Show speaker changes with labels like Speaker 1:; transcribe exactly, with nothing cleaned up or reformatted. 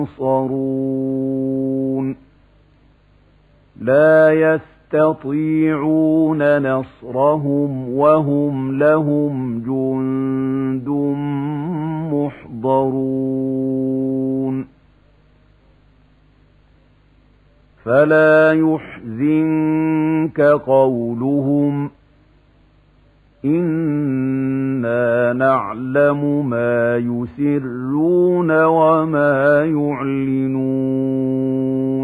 Speaker 1: ينصرون لا يستطيعون نصرهم وهم لهم جند محضرون فلا يحزنك قولهم إنا نعلم ما يسرون وما يعلنون